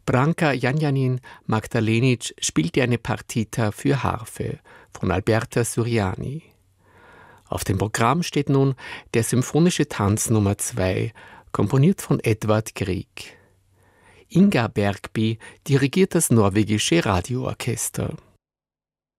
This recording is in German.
Branka Janjanin Magdalenic spielte eine Partita für Harfe von Alberta Suriani. Auf dem Programm steht nun der Symphonische Tanz Nummer 2, komponiert von Edvard Grieg. Inga Bergby dirigiert das norwegische Radioorchester.